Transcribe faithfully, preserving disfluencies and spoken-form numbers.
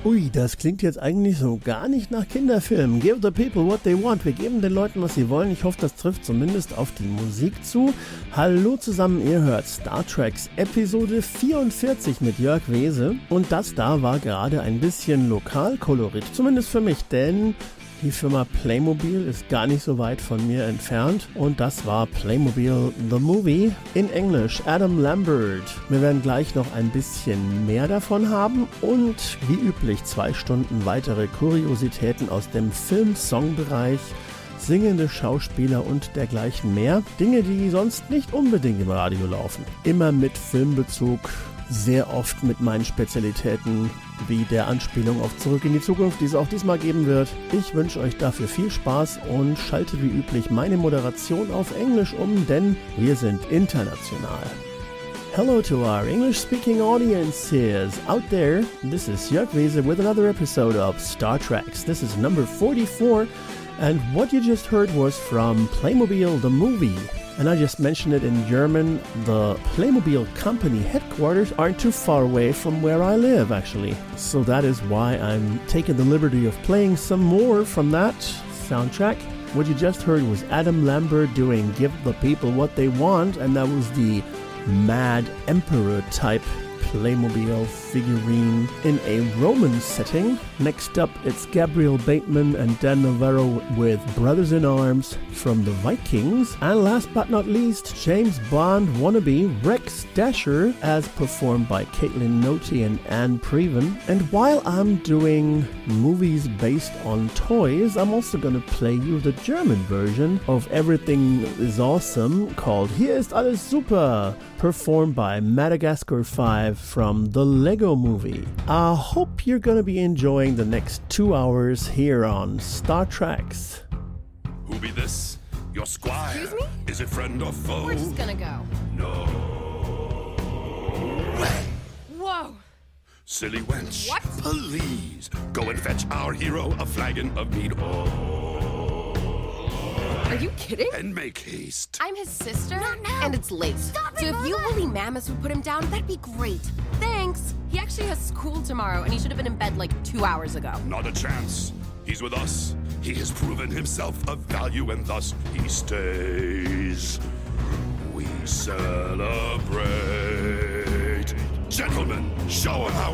Ui, das klingt jetzt eigentlich so gar nicht nach Kinderfilm. Give the people what they want. Wir geben den Leuten, was sie wollen. Ich hoffe, das trifft zumindest auf die Musik zu. Hallo zusammen, ihr hört Star Treks Episode vierundvierzig mit Jörg Wese. Und das da war gerade ein bisschen Lokalkolorit, zumindest für mich, denn die Firma Playmobil ist gar nicht so weit von mir entfernt und das war Playmobil The Movie in Englisch, Adam Lambert. Wir werden gleich noch ein bisschen mehr davon haben und wie üblich zwei Stunden weitere Kuriositäten aus dem Film-Song-Bereich, singende Schauspieler und dergleichen mehr. Dinge, die sonst nicht unbedingt im Radio laufen. Immer mit Filmbezug, sehr oft mit meinen Spezialitäten wie der Anspielung auf Zurück in die Zukunft, die es auch diesmal geben wird. Ich wünsche euch dafür viel Spaß und schalte wie üblich meine Moderation auf Englisch um, denn wir sind international. Hello to our English-speaking audiences out there. This is Jörg Wese with another episode of Star Treks. This is number forty-four, and what you just heard was from Playmobil The Movie. And I just mentioned it in German. The Playmobil company headquarters aren't too far away from where I live, actually. So that is why I'm taking the liberty of playing some more from that soundtrack. What you just heard was Adam Lambert doing Give the People What They Want, and that was the Mad Emperor type Playmobil figurine in a Roman setting. Next up, it's Gabriel Bateman and Dan Navarro with Brothers in Arms from the Vikings. And last but not least, James Bond wannabe Rex Dasher as performed by Caitlin Noty and Anne Preven. And while I'm doing movies based on toys, I'm also going to play you the German version of Everything is Awesome called Hier ist alles super, performed by Madagascar five from the Lego Movie. I hope you're gonna be enjoying the next two hours here on Star Treks. Who be this? Your squire? Excuse me? Is it friend or foe? We're just gonna go. No way. Whoa! Silly wench. What? Please go and fetch our hero a flagon of mead. Oh. Are you kidding? And make haste. I'm his sister, Not now. and it's late. Stop so it, if you Mama. woolly mammoths would put him down, that'd be great. Thanks. He actually has school tomorrow, and he should have been in bed like two hours ago. Not a chance. He's with us. He has proven himself of value, and thus he stays. We celebrate. Gentlemen, show him how